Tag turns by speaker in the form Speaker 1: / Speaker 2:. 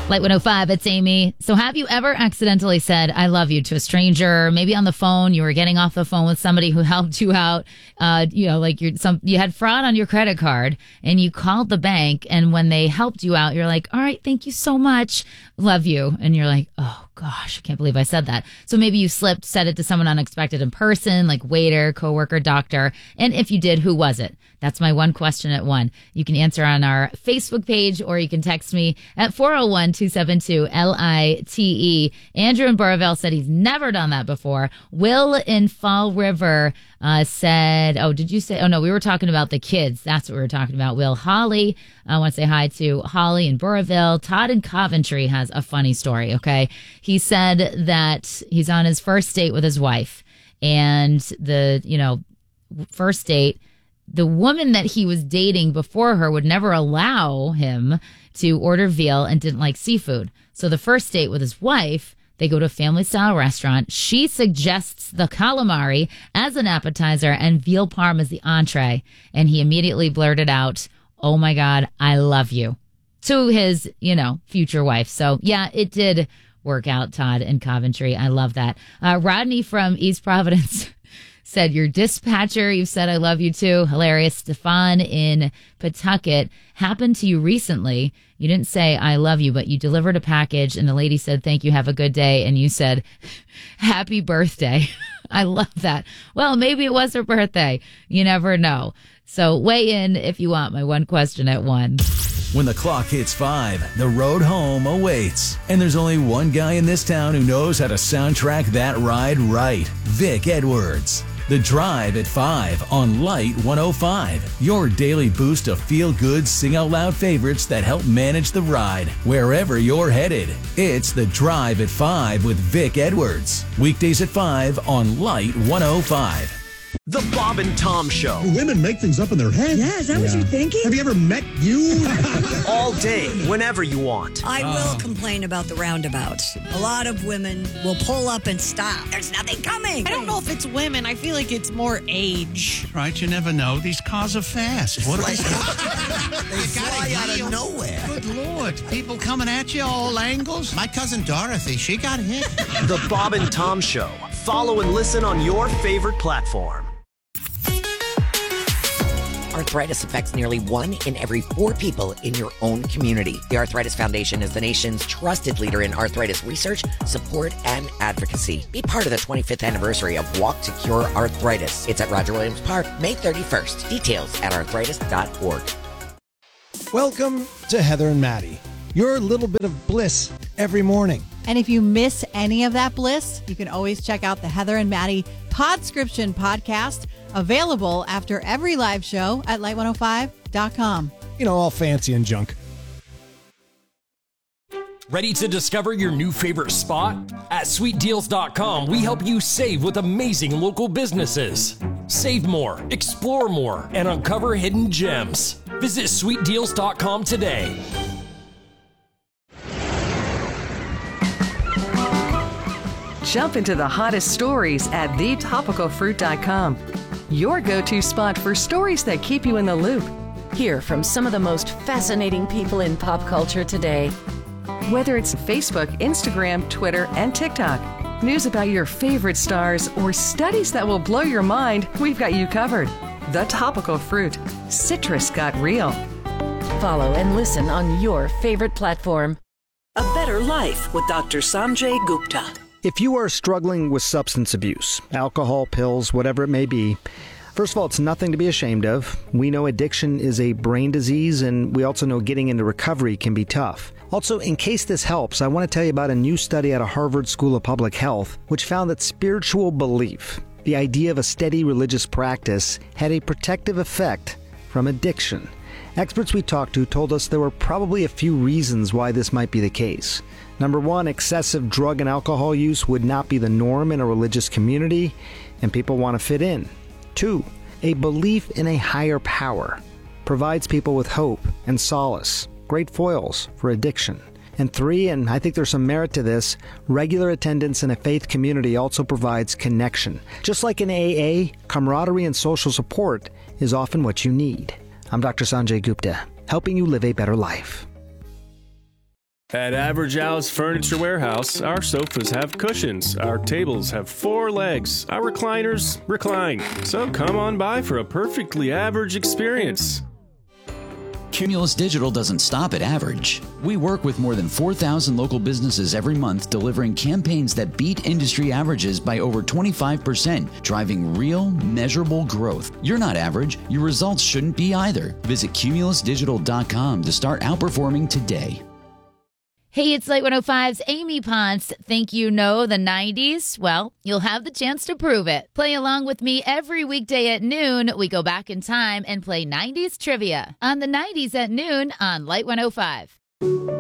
Speaker 1: Light 105, it's Amy. So have you ever accidentally said, I love you to a stranger? Maybe on the phone, you were getting off the phone with somebody who helped you out. You had fraud on your credit card and you called the bank. And when they helped you out, you're like, all right, thank you so much. Love you. And you're like, oh gosh, I can't believe I said that. So maybe you said it to someone unexpected in person, like waiter, coworker, doctor. And if you did, who was it? That's my one question at 1. You can answer on our Facebook page or you can text me at 401-272-LITE. Andrew in Burrillville said he's never done that before. Will in Fall River said, we were talking about the kids. That's what we were talking about. Will. Holly, I want to say hi to Holly in Burrillville. Todd in Coventry has a funny story, okay? He said that he's on his first date with his wife. And first date, the woman that he was dating before her would never allow him to order veal and didn't like seafood. So the first date with his wife, they go to a family-style restaurant. She suggests the calamari as an appetizer and veal parm as the entree. And he immediately blurted out, oh my God, I love you, to his, future wife. So yeah, it did work out, Todd in Coventry. I love that. Rodney from East Providence said, your dispatcher, you've said I love you too. Hilarious. Stefan in Pawtucket, happened to you recently. You didn't say I love you, but you delivered a package and the lady said, thank you, have a good day. And you said, happy birthday. I love that. Well, maybe it was her birthday. You never know. So weigh in if you want my one question at 1.
Speaker 2: When the clock hits 5, the road home awaits. And there's only one guy in this town who knows how to soundtrack that ride right. Vic Edwards. The Drive at 5 on Light 105. Your daily boost of feel-good, sing-out-loud favorites that help manage the ride wherever you're headed. It's The Drive at 5 with Vic Edwards. Weekdays at 5 on Light 105.
Speaker 3: The Bob and Tom Show.
Speaker 4: Women make things up in their head.
Speaker 5: Yeah, is that what you're thinking?
Speaker 4: Have you ever met you?
Speaker 3: All day, whenever you want.
Speaker 5: I will complain about the roundabouts. A lot of women will pull up and stop. There's nothing coming.
Speaker 6: I don't know if it's women. I feel like it's more age.
Speaker 7: Right, you never know. These cars are fast. What
Speaker 8: They fly out of nowhere.
Speaker 7: Good Lord. People coming at you all angles. My cousin Dorothy, she got hit.
Speaker 3: The Bob and Tom Show. Follow and listen on your favorite platform.
Speaker 9: Arthritis affects nearly 1 in every 4 people in your own community. The Arthritis Foundation is the nation's trusted leader in arthritis research, support, and advocacy. Be part of the 25th anniversary of Walk to Cure Arthritis. It's at Roger Williams Park, May 31st. Details at arthritis.org.
Speaker 10: Welcome to Heather and Maddie, your little bit of bliss every morning.
Speaker 11: And if you miss any of that bliss, you can always check out the Heather and Maddie Podscription podcast, available after every live show at light105.com.
Speaker 10: All fancy and junk.
Speaker 12: Ready to discover your new favorite spot? At sweetdeals.com, we help you save with amazing local businesses. Save more, explore more, and uncover hidden gems. Visit sweetdeals.com today.
Speaker 13: Jump into the hottest stories at thetopicalfruit.com. Your go-to spot for stories that keep you in the loop.
Speaker 14: Hear from some of the most fascinating people in pop culture today.
Speaker 13: Whether it's Facebook, Instagram, Twitter, and TikTok, news about your favorite stars, or studies that will blow your mind, we've got you covered. The Topical Fruit. Citrus got real.
Speaker 14: Follow and listen on your favorite platform.
Speaker 15: A Better Life with Dr. Sanjay Gupta.
Speaker 16: If you are struggling with substance abuse, alcohol, pills, whatever it may be, first of all, it's nothing to be ashamed of. We know addiction is a brain disease, and we also know getting into recovery can be tough. Also, in case this helps, I want to tell you about a new study out of Harvard School of Public Health, which found that spiritual belief, the idea of a steady religious practice, had a protective effect from addiction. Experts we talked to told us there were probably a few reasons why this might be the case. Number 1, excessive drug and alcohol use would not be the norm in a religious community, and people want to fit in. 2, a belief in a higher power provides people with hope and solace, great foils for addiction. And 3, and I think there's some merit to this, regular attendance in a faith community also provides connection. Just like in AA, camaraderie and social support is often what you need. I'm Dr. Sanjay Gupta, helping you live a better life.
Speaker 17: At Average Al's Furniture Warehouse, our sofas have cushions, our tables have 4 legs, our recliners recline. So come on by for a perfectly average experience.
Speaker 18: Cumulus Digital doesn't stop at average. We work with more than 4,000 local businesses every month, delivering campaigns that beat industry averages by over 25%, driving real, measurable growth. You're not average. Your results shouldn't be either. Visit cumulusdigital.com to start outperforming today.
Speaker 1: Hey, it's Light 105's Amy Ponce. Think you know the 90s? Well, you'll have the chance to prove it. Play along with me every weekday at noon. We go back in time and play 90s trivia on the 90s at noon on Light 105.